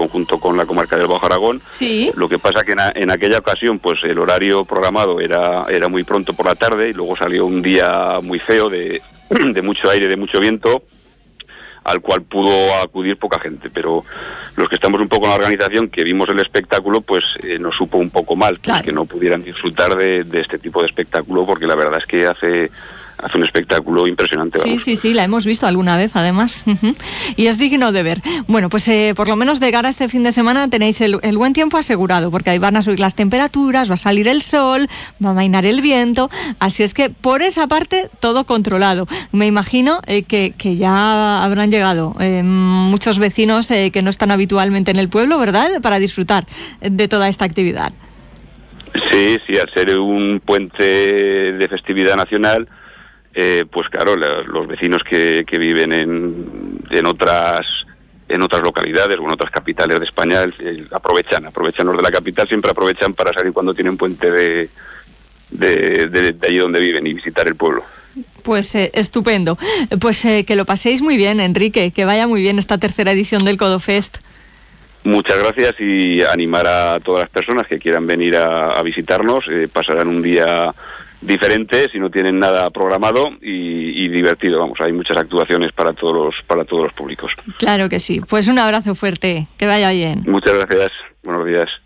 conjunto con la comarca del Bajo Aragón. Sí. Lo que pasa que en aquella ocasión pues el horario programado era muy pronto por la tarde, y luego salió un día muy feo de mucho aire, de mucho viento, al cual pudo acudir poca gente, pero los que estamos un poco en la organización, que vimos el espectáculo, pues nos supo un poco mal, claro, pues, que no pudieran disfrutar de este tipo de espectáculo, porque la verdad es que hace un espectáculo impresionante. Sí, vamos. sí, la hemos visto alguna vez, además, y es digno de ver. Bueno, pues por lo menos de cara a este fin de semana tenéis el buen tiempo asegurado, porque ahí van a subir las temperaturas, va a salir el sol, va a amainar el viento, así es que por esa parte todo controlado. Me imagino que ya habrán llegado muchos vecinos que no están habitualmente en el pueblo, ¿verdad?, para disfrutar de toda esta actividad. Sí, al ser un puente de festividad nacional, pues claro, los vecinos que viven en otras localidades o en otras capitales de España aprovechan los de la capital, siempre aprovechan para salir cuando tienen puente de allí donde viven y visitar el pueblo. Pues estupendo. Pues que lo paséis muy bien, Enrique, que vaya muy bien esta tercera edición del Codofest. Muchas gracias, y animar a todas las personas que quieran venir a visitarnos. Pasarán un día diferente si no tienen nada programado, y divertido. Vamos, hay muchas actuaciones para todos los públicos. Claro que sí. Pues un abrazo fuerte, que vaya bien. Muchas gracias. Buenos días.